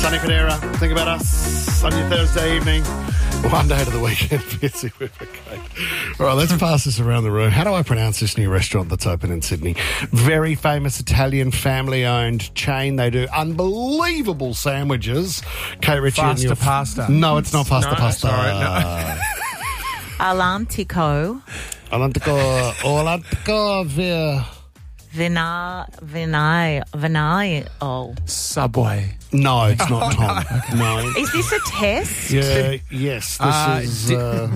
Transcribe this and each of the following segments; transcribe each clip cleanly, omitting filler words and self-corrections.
Sonny Federa. Think about us on your Thursday evening. One day to the weekend. All right, let's pass this around the room. How do I pronounce this new restaurant that's open in Sydney? Very famous Italian family-owned chain. They do unbelievable sandwiches. Kate Ritchie and your... Pasta. No, it's not pasta. Sorry, no. Atlantico. Vinay. Subway. No, it's not Tom. No. Is this a test? Yeah, yes, this is...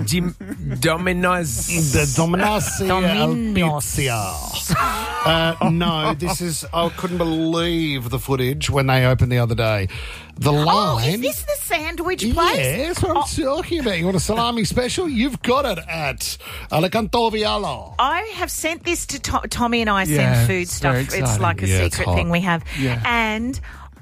Domino's. The Domino's Domino's. Pizza. No, this is... I couldn't believe the footage when they opened the other day. The line... is this the sandwich place? Yeah, that's what I'm talking about. You want a salami special? You've got it at Alicanto Vialo. I have sent this to Tommy and I Yeah, send food it's stuff. very It's exciting. like a Yeah, it's secret hot. thing we have. Yeah. And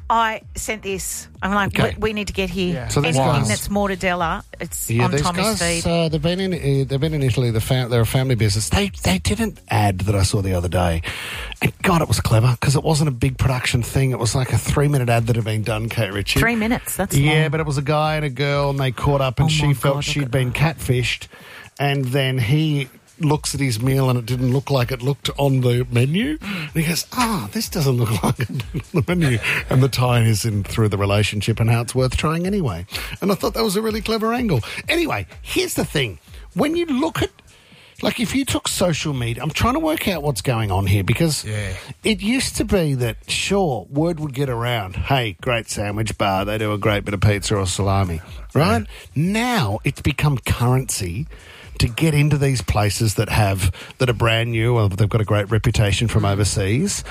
I sent this. I'm like, Okay. we need to get here. Yeah. So these Anything guys- that's mortadella, it's Yeah, on these Tommy's guys, feed. they've been in Italy. They're a family business. They did an ad that I saw the other day, and God, it was clever because it wasn't a big production thing. It was like a 3-minute ad that had been done. Kate Ritchie. 3 minutes. That's Yeah, long. but it was a guy and a girl, and they caught up, and Oh she my felt God, she'd look at been that. catfished, and then he looks at his meal and it didn't look like it looked on the menu. And he goes, this doesn't look like it on the menu. And the tie is in through the relationship and how it's worth trying anyway. And I thought that was a really clever angle. Anyway, here's the thing. When you look at, like, if you took social media, I'm trying to work out what's going on here because it used to be that, sure, word would get around. Hey, great sandwich bar. They do a great bit of pizza or salami, right? Now it's become currency to get into these places that are brand new or they've got a great reputation from overseas,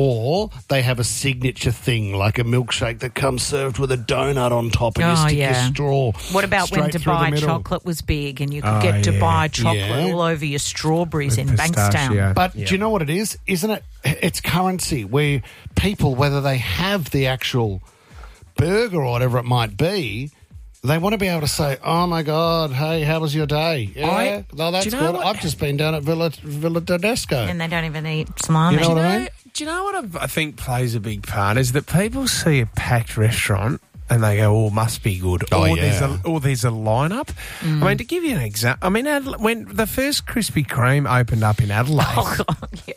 or they have a signature thing like a milkshake that comes served with a donut on top and you stick your straw. What about when straight through the Dubai middle. chocolate was big and you could get Dubai chocolate Yeah. all over your strawberries With in pistachio. Bankstown? But do you know what it is? Isn't it? It's currency where people, whether they have the actual burger or whatever it might be, they want to be able to say, "Oh my God, hey, how was your day? Yeah, no, that's do you know good. what- I've just been down at Villa Tedesco." And they don't even eat salami. You know what I mean? Do you know what I think plays a big part is that people see a packed restaurant and they go, "Oh, must be good." Oh, or yeah. there's a lineup. I mean, to give you an example, I mean, when the first Krispy Kreme opened up in Adelaide, Oh, God, yeah.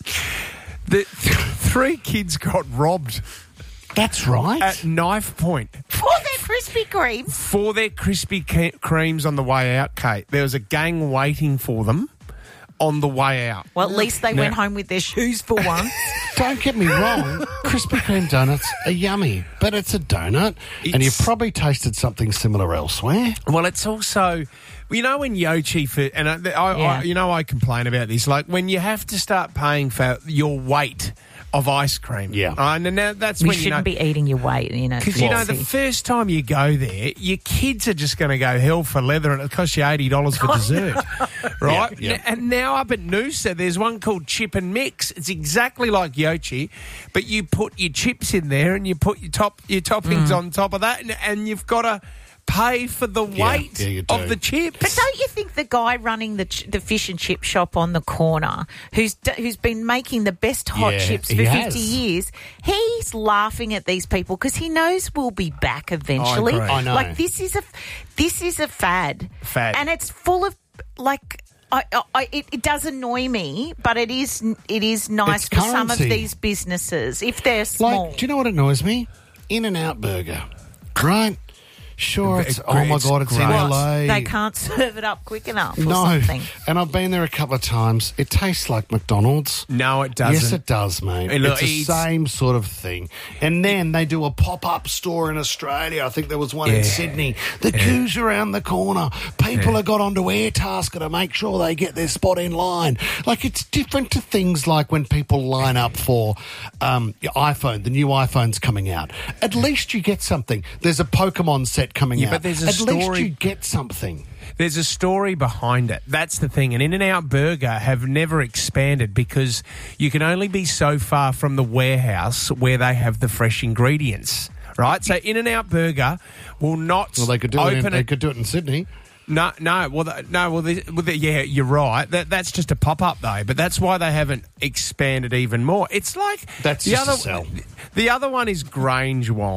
the 3 kids got robbed That's right. at knife point For their Krispy Kreme. for their Krispy Kremes on the way out, Kate. There was a gang waiting for them on the way out. Well, at least they went home with their shoes for once. Don't get me wrong, Krispy Kreme donuts are yummy, but it's a donut, and you've probably tasted something similar elsewhere. Well, it's also, you know, when Yochi I complain about this, like when you have to start paying for your weight of ice cream. Yeah. And now that's We when you know. shouldn't be eating your weight, you know. Because, you know, the first time you go there, your kids are just going to go hell for leather and it costs you $80 for dessert, right? Yeah, yeah. And now up at Noosa, there's one called Chip and Mix. It's exactly like Yochi, but you put your chips in there and you put your toppings on top of that and you've got to pay for the weight you do. of the chips. But don't you think the guy running the fish and chip shop on the corner, who's been making the best hot Yeah, chips for he 50 has. years, he's laughing at these people because he knows we'll be back eventually. agree. I know. Like this is a fad, Fad. and it's full of like. It does annoy me, but it is nice It's for some of currency. these businesses if they're small. Like, do you know what annoys me? In-N-Out Burger, right? Sure, it's, It's oh my God, it's in great. LA. They can't serve it up quick enough or No, something. and I've been there a couple of times. It tastes like McDonald's. No, it doesn't. Yes, it does, mate. Hey, look, it's the it's- same sort of thing. And then they do a pop-up store in Australia. I think there was one in Sydney. The queue's around the corner. People have got onto Airtasker to make sure they get their spot in line. Like, it's different to things like when people line up for your iPhone, the new iPhone's coming out. At least you get something. There's a Pokemon set coming out. but there's a At least story- you get something. There's a story behind it. That's the thing. And In-N-Out Burger have never expanded because you can only be so far from the warehouse where they have the fresh ingredients, right? So In-N-Out Burger will not Well, they could do open They could do it in Sydney. No. Yeah, you're right. That's just a pop-up though, but that's why they haven't expanded even more. It's like That's the just other. a sell. The other one is Grange Wine.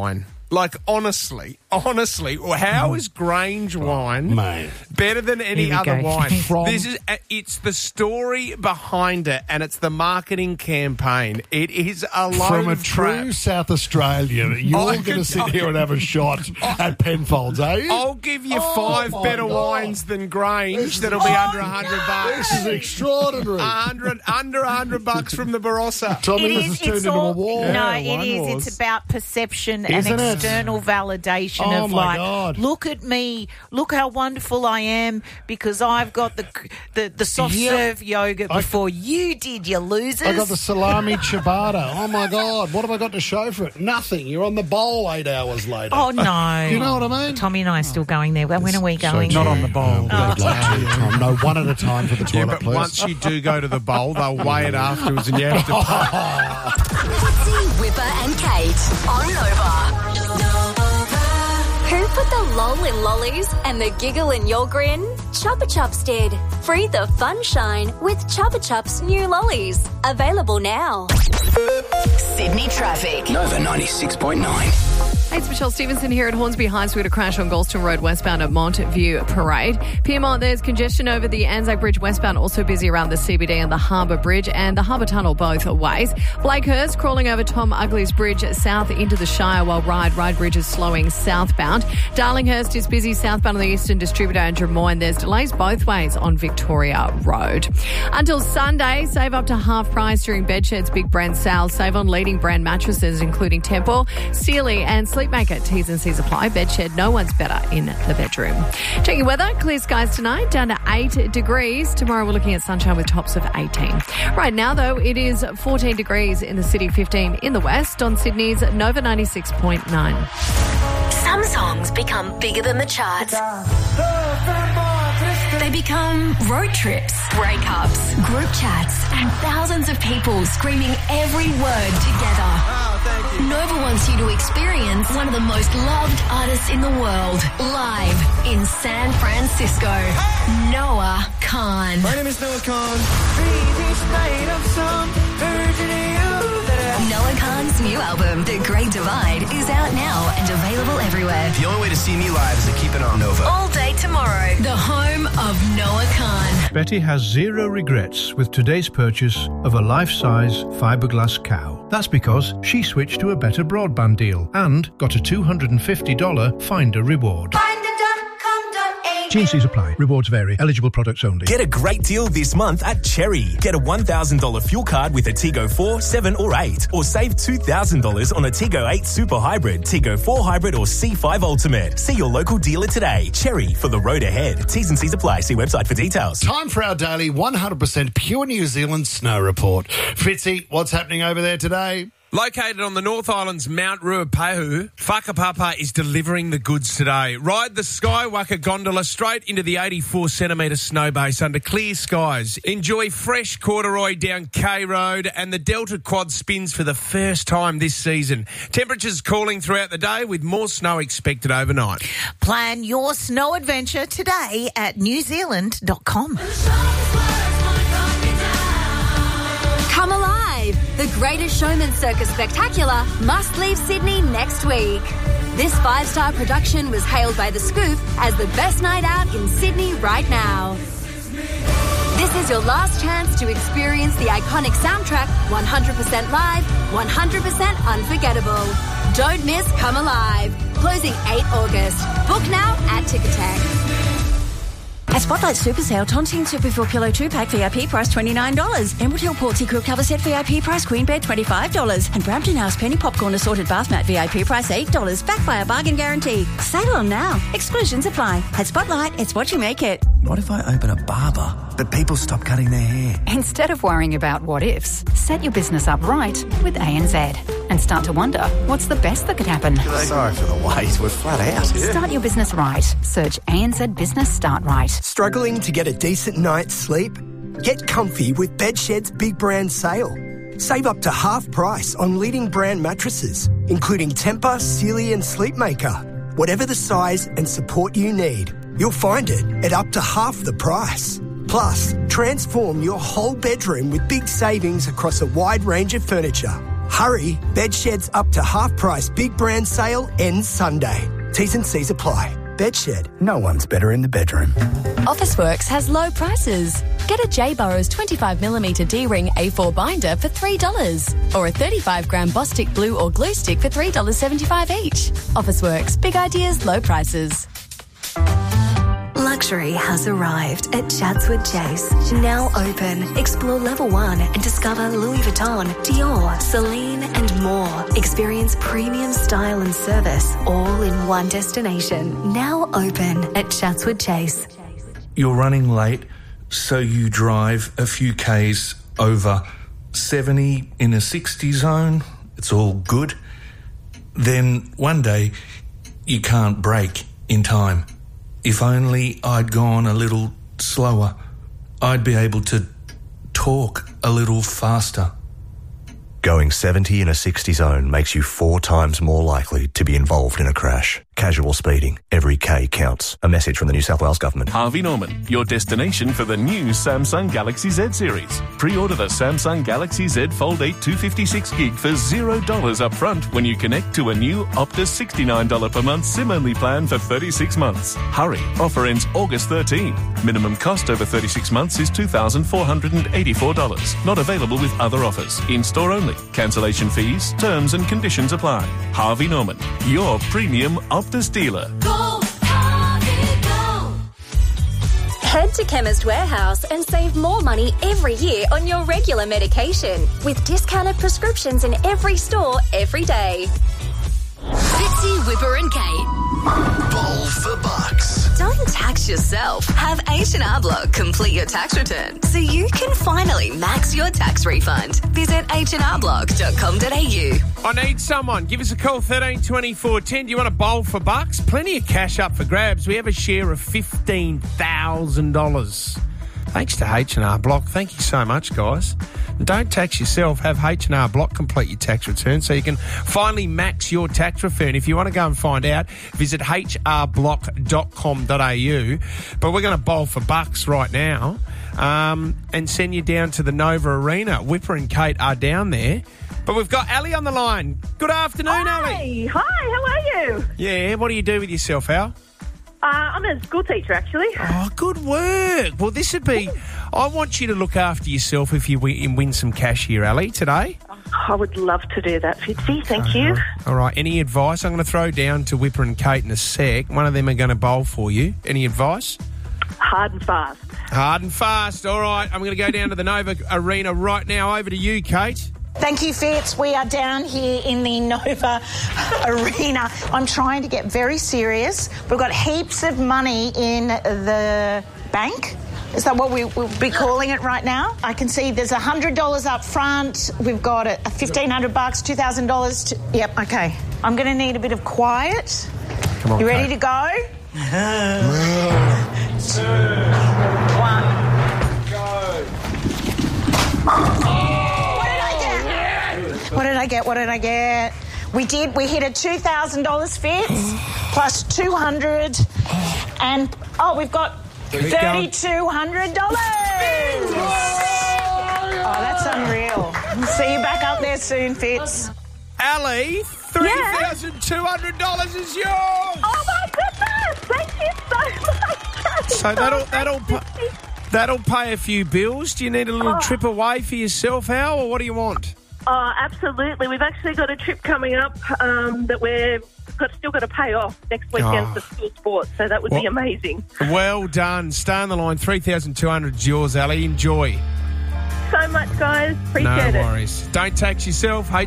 Like, honestly, how is Grange wine Mate. better than any Here we other go. wine? From- It's the story behind it, and it's the marketing campaign. It is a load From a of true crap. South Australian, you're going to sit here and have a shot at Penfolds, are you? I'll give you Oh, 5 my better God. wines than Grange that'll be under $100. This is extraordinary. Under $100 from the Barossa. Tommy, this has turned into a war. No, Yeah, it wine is. wars. It's about perception Isn't and it? external validation Oh, of my like, God. look at me, look how wonderful I am because I've got the soft Yep. serve yogurt before you did, you losers. I got the salami ciabatta. Oh, my God. What have I got to show for it? Nothing. You're on the bowl 8 hours later. Oh no! You know what I mean? Tommy and I are still going there. When are we going? Not on the bowl. I'd like to. No, one at a time for the Yeah, toilet, but please. once you do go to the bowl, they'll weigh it afterwards and you have to pay. Fitzy, Whipper and Kate on Nova. Who put the lol in lollies and the giggle in your grin? Chupa Chups did. Free the fun shine with Chupa Chups new lollies. Available now. Sydney traffic. Nova 96.9. Hey, it's Michelle Stevenson here at Hornsby Heights. We had a crash on Galston Road westbound at Montview Parade. Piedmont, there's congestion over the Anzac Bridge westbound, also busy around the CBD and the Harbour Bridge and the Harbour Tunnel both ways. Blakehurst crawling over Tom Ugley's Bridge south into the Shire while Ryde Bridge is slowing southbound. Darlinghurst is busy southbound on the Eastern Distributor and Drummoyne. There's delays both ways on Victoria Road. Until Sunday, save up to half price during Bedshed's big brand sale. Save on leading brand mattresses including Temple, Sealy and Sleepmaker. T's and C's apply. Bedshed, no one's better in the bedroom. Checking weather, clear skies tonight, down to 8 degrees. Tomorrow we're looking at sunshine with tops of 18. Right now, though, it is 14 degrees in the city, 15 in the west on Sydney's Nova 96.9. Some songs become bigger than the charts. They become road trips, breakups, group chats, and thousands of people screaming every word together. Nova wants you to experience one of the most loved artists in the world live in San Francisco. Noah Khan. My name is Noah Khan. Noah Khan's new album, The Great Divide, is out now and available everywhere. The only way to see me live is to keep it on Nova. All day tomorrow, the home of Noah Khan. Betty has zero regrets with today's purchase of a life-size fiberglass cow. That's because she switched to a better broadband deal and got a $250 Finder reward. G&Cs apply. Rewards vary. Eligible products only. Get a great deal this month at Cherry. Get a $1,000 fuel card with a Tigo 4, 7 or 8. Or save $2,000 on a Tigo 8 Super Hybrid, Tigo 4 Hybrid or C5 Ultimate. See your local dealer today. Cherry, for the road ahead. T's and C's apply. See website for details. Time for our daily 100% pure New Zealand snow report. Fitzy, what's happening over there today? Located on the North Island's Mount Ruapehu, Whakapapa is delivering the goods today. Ride the Skywalker gondola straight into the 84-centimetre snow base under clear skies. Enjoy fresh corduroy down K Road, and the Delta Quad spins for the first time this season. Temperatures cooling throughout the day with more snow expected overnight. Plan your snow adventure today at newzealand.com. Come alive! The Greatest Showman Circus Spectacular must leave Sydney next week. This 5-star production was hailed by The Scoop as the best night out in Sydney right now. This is your last chance to experience the iconic soundtrack 100% live, 100% unforgettable. Don't miss Come Alive. Closing 8 August. Book now at Ticketek. At Spotlight Super Sale, Tontine Super 4-kilo 2-pack VIP price $29. Emerald Hill Portsea Quilt Cover Set VIP price Queen Bed $25. And Brampton House Penny Popcorn Assorted Bath Mat VIP price $8. Backed by a bargain guarantee. Sale on now. Exclusions apply. At Spotlight, it's what you make it. What if I open a barber, but people stop cutting their hair? Instead of worrying about what ifs, set your business up right with ANZ and start to wonder what's the best that could happen. Sorry for the wait, we're flat out. Start your business right. Search ANZ Business Start Right. Struggling to get a decent night's sleep? Get comfy with Bedshed's big brand sale. Save up to half price on leading brand mattresses, including Tempur, Sealy and Sleepmaker. Whatever the size and support you need, you'll find it at up to half the price. Plus, transform your whole bedroom with big savings across a wide range of furniture. Hurry, Bedshed's up to half price big brand sale ends Sunday. T's and C's apply. Bedshed, no one's better in the bedroom. Officeworks has low prices. Get a J. Burrows 25mm D-ring A4 binder for $3 or a 35-gram Bostik glue or glue stick for $3.75 each. Officeworks, big ideas, low prices. Luxury has arrived at Chatswood Chase. Now open. Explore Level 1 and discover Louis Vuitton, Dior, Celine and more. Experience premium style and service all in one destination. Now open at Chatswood Chase. You're running late, so you drive a few Ks over 70 in a 60 zone. It's all good. Then one day you can't brake in time. If only I'd gone a little slower, I'd be able to talk a little faster. Going 70 in a 60 zone makes you 4 times more likely to be involved in a crash. Casual speeding. Every K counts. A message from the New South Wales Government. Harvey Norman, your destination for the new Samsung Galaxy Z series. Pre-order the Samsung Galaxy Z Fold 8 256 gig for $0 up front when you connect to a new Optus $69 per month SIM-only plan for 36 months. Hurry. Offer ends August 13. Minimum cost over 36 months is $2,484. Not available with other offers. In-store only. Cancellation fees, terms and conditions apply. Harvey Norman, your premium Optus dealer. Go, Harvey, go! Head to Chemist Warehouse and save more money every year on your regular medication with discounted prescriptions in every store every day. Fitzy, Whipper and Kate. Bowl for bucks. Don't tax yourself. Have H&R Block complete your tax return so you can finally max your tax refund. Visit hrblock.com.au. I need someone. Give us a call, 13 24 10. Do you want a bowl for bucks? Plenty of cash up for grabs. We have a share of $15,000. Thanks to H&R Block. Thank you so much, guys. And don't tax yourself. Have H&R Block complete your tax return so you can finally max your tax return. If you want to go and find out, visit hrblock.com.au. But we're going to bowl for bucks right now and send you down to the Nova Arena. Whipper and Kate are down there. But we've got Ali on the line. Good afternoon, Ali. Hi, how are you? Yeah, what do you do with yourself, Al? I'm a school teacher, actually. Oh, good work. Well, this would be... I want you to look after yourself if you win some cash here, Ali, today. I would love to do that, Fitzy. Thank you. All right. Any advice? I'm going to throw down to Whipper and Kate in a sec. One of them are going to bowl for you. Any advice? Hard and fast. Hard and fast. All right. I'm going to go down to the Nova Arena right now. Over to you, Kate. Thank you, Fitz. We are down here in the Nova Arena. I'm trying to get very serious. We've got heaps of money in the bank. Is that what we'll be calling it right now? I can see there's $100 up front. We've got $1,500, $2,000. Yep, okay. I'm going to need a bit of quiet. Come on, you ready Kate. to go? 2, 1, go. What did I get? We hit a $2,000 Fitz plus $200 and we've got $3,200. Oh, that's unreal. See you back up there soon, Fitz. Ali, $3,200 is yours. Oh my goodness! Thank you so much. So that'll pay a few bills. Do you need a little trip away for yourself, Al, or what do you want? Oh, absolutely. We've actually got a trip coming up that we've still got to pay off next weekend for school sports, so that would be amazing. Well done. Stay on the line. $3,200 is yours, Ali. Enjoy. So much, guys. Appreciate it. No worries. Don't tax yourself.